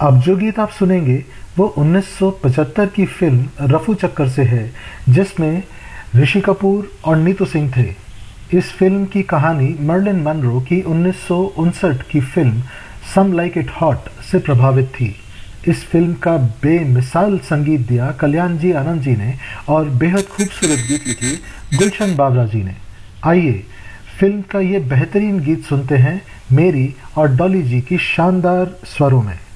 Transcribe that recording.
अब जो गीत आप सुनेंगे वो 1975 की फिल्म रफू चक्कर से है, जिसमें ऋषि कपूर और नीतू सिंह थे। इस फिल्म की कहानी मर्लिन मनरो की 1959 की film some like it hot से प्रभावित थी। इस फिल्म का बेमिसाल संगीत दिया कल्याण जी आनंद जी ने और बेहद खूबसूरत गीत लिखी गुलशन बाबरा जी ने। आइए फिल्म का ये बेहतरीन गीत सुनते हैं मेरी और डॉली जी की शानदार स्वरों में।